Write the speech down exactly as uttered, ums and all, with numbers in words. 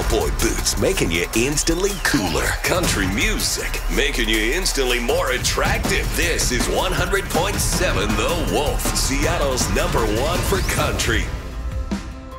cowboy boots, making you instantly cooler. Country music, making you instantly more attractive. This is one hundred point seven The Wolf, Seattle's number one for country.